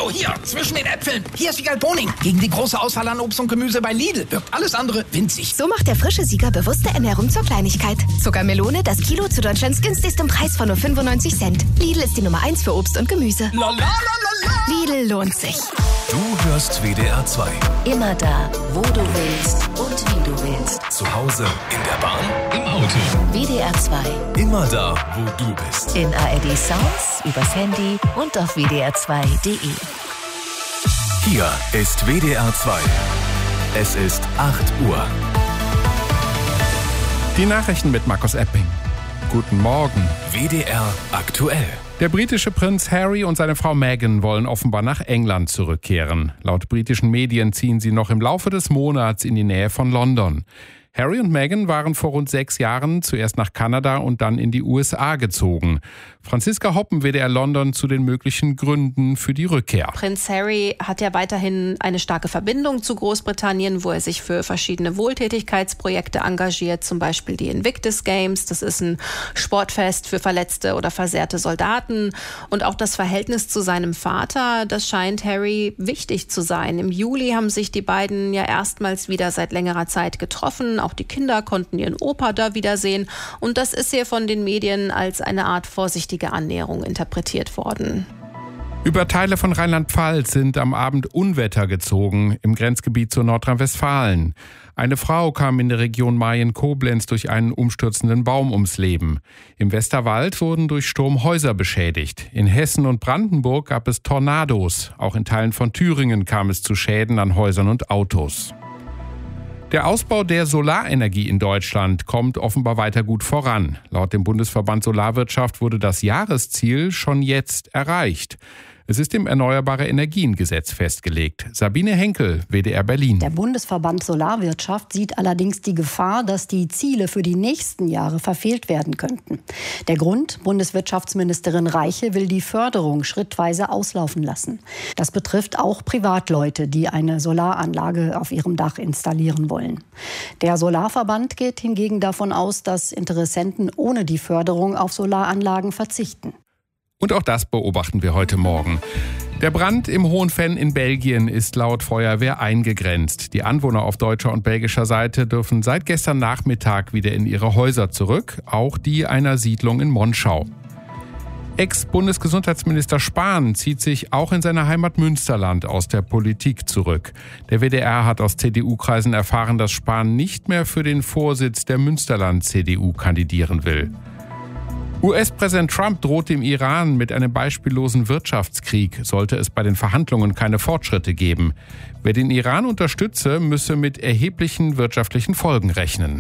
Hallo, hier, zwischen den Äpfeln. Hier ist Wiegald Boning. Gegen die große Auswahl an Obst und Gemüse bei Lidl wirkt alles andere winzig. So macht der frische Sieger bewusste Ernährung zur Kleinigkeit. Zuckermelone, das Kilo zu Deutschlands günstigstem Preis von nur 95 Cent. Lidl ist die Nummer 1 für Obst und Gemüse. La, la, la, la, la. Lidl lohnt sich. Du hörst WDR 2. Immer da, wo du willst und wie du willst. Zu Hause, in der Bahn, im Auto. WDR 2. Immer da, wo du bist. In ARD Sounds, übers Handy und auf wdr2.de. Hier ist WDR 2. Es ist 8 Uhr. Die Nachrichten mit Markus Epping. Guten Morgen. WDR aktuell. Der britische Prinz Harry und seine Frau Meghan wollen offenbar nach England zurückkehren. Laut britischen Medien ziehen sie noch im Laufe des Monats in die Nähe von London. Harry und Meghan waren vor rund 6 Jahren zuerst nach Kanada und dann in die USA gezogen. Franziska Hoppen, WDR London, zu den möglichen Gründen für die Rückkehr. Prinz Harry hat ja weiterhin eine starke Verbindung zu Großbritannien, wo er sich für verschiedene Wohltätigkeitsprojekte engagiert, zum Beispiel die Invictus Games. Das ist ein Sportfest für verletzte oder versehrte Soldaten. Und auch das Verhältnis zu seinem Vater, das scheint Harry wichtig zu sein. Im Juli haben sich die beiden ja erstmals wieder seit längerer Zeit getroffen. Auch die Kinder konnten ihren Opa da wiedersehen. Und das ist hier von den Medien als eine Art vorsichtige Annäherung interpretiert worden. Über Teile von Rheinland-Pfalz sind am Abend Unwetter gezogen, im Grenzgebiet zu Nordrhein-Westfalen. Eine Frau kam in der Region Mayen-Koblenz durch einen umstürzenden Baum ums Leben. Im Westerwald wurden durch Sturm Häuser beschädigt. In Hessen und Brandenburg gab es Tornados. Auch in Teilen von Thüringen kam es zu Schäden an Häusern und Autos. Der Ausbau der Solarenergie in Deutschland kommt offenbar weiter gut voran. Laut dem Bundesverband Solarwirtschaft wurde das Jahresziel schon jetzt erreicht. Es ist im Erneuerbare-Energien-Gesetz festgelegt. Sabine Henkel, WDR Berlin. Der Bundesverband Solarwirtschaft sieht allerdings die Gefahr, dass die Ziele für die nächsten Jahre verfehlt werden könnten. Der Grund: Bundeswirtschaftsministerin Reiche will die Förderung schrittweise auslaufen lassen. Das betrifft auch Privatleute, die eine Solaranlage auf ihrem Dach installieren wollen. Der Solarverband geht hingegen davon aus, dass Interessenten ohne die Förderung auf Solaranlagen verzichten. Und auch das beobachten wir heute Morgen. Der Brand im Hohenfenn in Belgien ist laut Feuerwehr eingegrenzt. Die Anwohner auf deutscher und belgischer Seite dürfen seit gestern Nachmittag wieder in ihre Häuser zurück, auch die einer Siedlung in Monschau. Ex-Bundesgesundheitsminister Spahn zieht sich auch in seiner Heimat Münsterland aus der Politik zurück. Der WDR hat aus CDU-Kreisen erfahren, dass Spahn nicht mehr für den Vorsitz der Münsterland-CDU kandidieren will. US-Präsident Trump droht dem Iran mit einem beispiellosen Wirtschaftskrieg, sollte es bei den Verhandlungen keine Fortschritte geben. Wer den Iran unterstütze, müsse mit erheblichen wirtschaftlichen Folgen rechnen.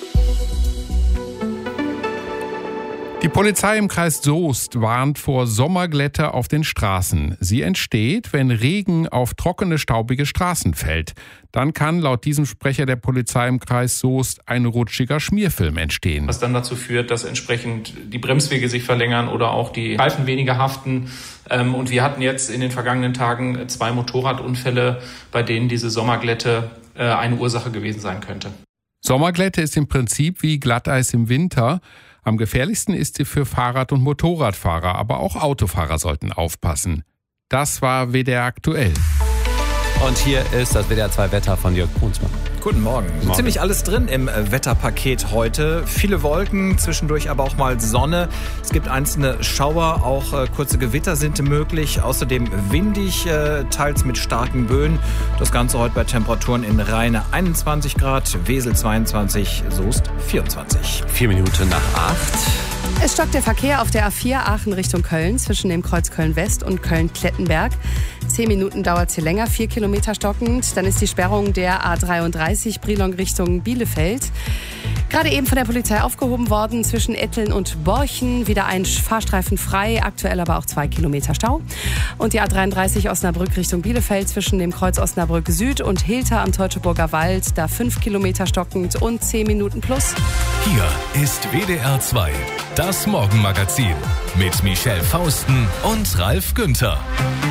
Die Polizei im Kreis Soest warnt vor Sommerglätte auf den Straßen. Sie entsteht, wenn Regen auf trockene, staubige Straßen fällt. Dann kann laut diesem Sprecher der Polizei im Kreis Soest ein rutschiger Schmierfilm entstehen. Was dann dazu führt, dass entsprechend die Bremswege sich verlängern oder auch die Reifen weniger haften. Und wir hatten jetzt in den vergangenen Tagen 2 Motorradunfälle, bei denen diese Sommerglätte eine Ursache gewesen sein könnte. Sommerglätte ist im Prinzip wie Glatteis im Winter. Am gefährlichsten ist sie für Fahrrad- und Motorradfahrer, aber auch Autofahrer sollten aufpassen. Das war WDR aktuell. Und hier ist das WDR 2 Wetter von Jörg Brunsmann. Guten Morgen. Morgen. Ziemlich alles drin im Wetterpaket heute. Viele Wolken, zwischendurch aber auch mal Sonne. Es gibt einzelne Schauer, auch kurze Gewitter sind möglich. Außerdem windig, teils mit starken Böen. Das Ganze heute bei Temperaturen in Rheine 21 Grad, Wesel 22, Soest 24. 4 Minuten nach 8. Es stockt der Verkehr auf der A4 Aachen Richtung Köln zwischen dem Kreuz Köln-West und Köln-Klettenberg. 10 Minuten dauert es hier länger, 4 Kilometer stockend. Dann ist die Sperrung der A33 Brilon Richtung Bielefeld gerade eben von der Polizei aufgehoben worden. Zwischen Etteln und Borchen wieder ein Fahrstreifen frei, aktuell aber auch 2 Kilometer Stau. Und die A33 Osnabrück Richtung Bielefeld zwischen dem Kreuz Osnabrück Süd und Hilter am Teutoburger Wald, da 5 Kilometer stockend und 10 Minuten plus. Hier ist WDR 2, das Morgenmagazin mit Michelle Fausten und Ralf Günther.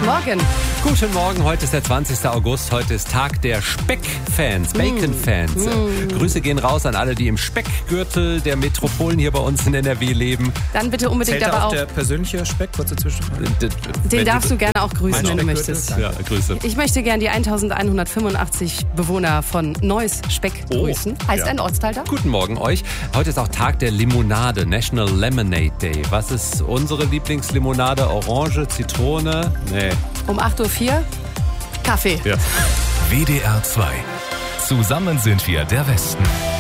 Morgen. Guten Morgen, heute ist der 20. August, heute ist Tag der Speck-Fans, Bacon-Fans. Grüße gehen raus an alle, die im Speckgürtel der Metropolen hier bei uns in NRW leben. Dann bitte unbedingt Zählt aber auch... der persönliche Speck, kurze Zwischenfrage? Den darfst du gerne auch grüßen, wenn du möchtest. Ja, Grüße. Ich möchte gerne die 1185 Bewohner von Neuss Speck grüßen. Heißt ein Ortsteil da? Guten Morgen euch. Heute ist auch Tag der Limonade, National Lemonade Day. Was ist unsere Lieblingslimonade? Orange, Zitrone? Nee. Um 8.04 Uhr Kaffee. Ja. WDR 2. Zusammen sind wir der Westen.